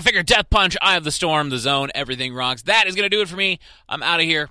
I figure Death Punch, Eye of the Storm, The Zone, Everything Rocks. That is going to do it for me. I'm out of here.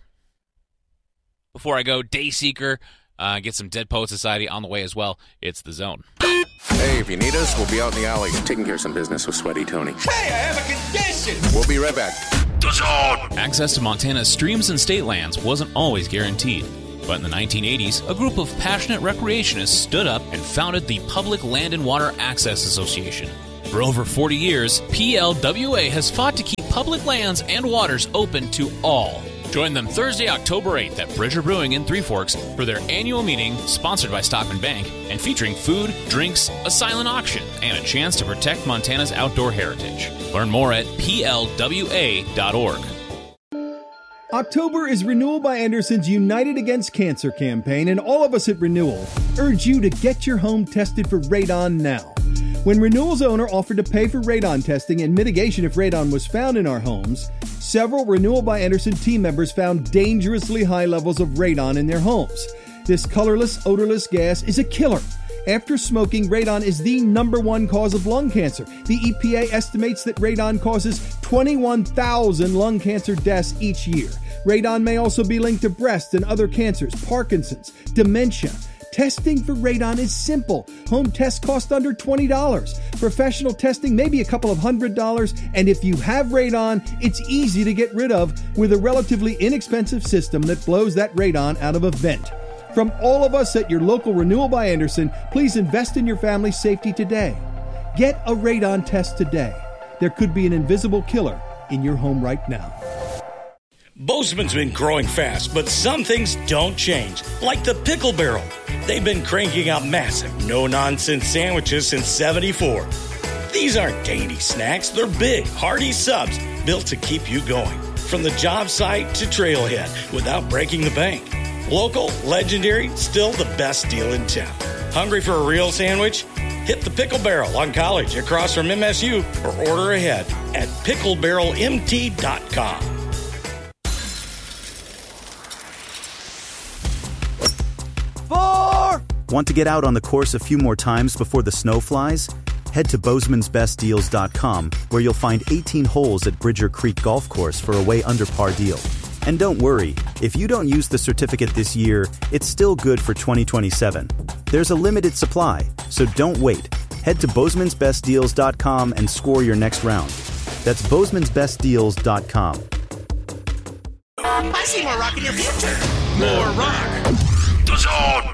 Before I go, Dayseeker, get some Dead Poet Society on the way as well. It's The Zone. Hey, if you need us, we'll be out in the alley taking care of some business with Sweaty Tony. Hey, I have a condition! We'll be right back. The Zone! Access to Montana's streams and state lands wasn't always guaranteed. But in the 1980s, a group of passionate recreationists stood up and founded the Public Land and Water Access Association. For over 40 years, PLWA has fought to keep public lands and waters open to all. Join them Thursday, October 8th at Bridger Brewing in Three Forks for their annual meeting sponsored by Stockman Bank and featuring food, drinks, a silent auction, and a chance to protect Montana's outdoor heritage. Learn more at plwa.org. October is Renewal by Anderson's United Against Cancer campaign, and all of us at Renewal urge you to get your home tested for radon now. When Renewal's owner offered to pay for radon testing and mitigation if radon was found in our homes, several Renewal by Anderson team members found dangerously high levels of radon in their homes. This colorless, odorless gas is a killer. After smoking, radon is the number one cause of lung cancer. The EPA estimates that radon causes 21,000 lung cancer deaths each year. Radon may also be linked to breast and other cancers, Parkinson's, dementia. Testing for radon is simple. Home tests cost under $20. Professional testing may be a couple of $100. And if you have radon, it's easy to get rid of with a relatively inexpensive system that blows that radon out of a vent. From all of us at your local Renewal by Anderson, please invest in your family's safety today. Get a radon test today. There could be an invisible killer in your home right now. Bozeman's been growing fast, but some things don't change, like the Pickle Barrel. They've been cranking out massive, no-nonsense sandwiches since '74. These aren't dainty snacks. They're big, hearty subs built to keep you going, from the job site to trailhead, without breaking the bank. Local, legendary, still the best deal in town. Hungry for a real sandwich? Hit the Pickle Barrel on College across from MSU or order ahead at picklebarrelmt.com. Want to get out on the course a few more times before the snow flies? Head to Bozeman'sBestDeals.com, where you'll find 18 holes at Bridger Creek Golf Course for a way under par deal. And don't worry, if you don't use the certificate this year, it's still good for 2027. There's a limited supply, so don't wait. Head to Bozeman'sBestDeals.com and score your next round. That's Bozeman'sBestDeals.com. I see more rock in your future. More rock. The Zone!